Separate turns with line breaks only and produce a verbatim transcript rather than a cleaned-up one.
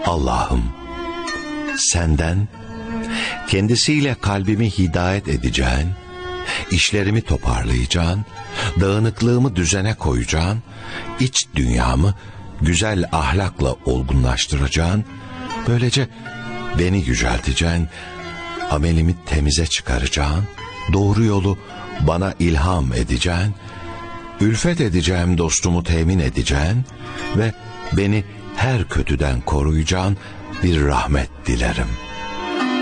Allah'ım, senden kendisiyle kalbimi hidayet edeceğin, işlerimi toparlayacağın, dağınıklığımı düzene koyacağın, iç dünyamı güzel ahlakla olgunlaştıracağın, böylece beni yücelteceksin, amelimi temize çıkaracağın, doğru yolu bana ilham edeceksin, ülfet edeceğim dostumu temin edeceksin ve beni her kötüden koruyacağın bir rahmet dilerim.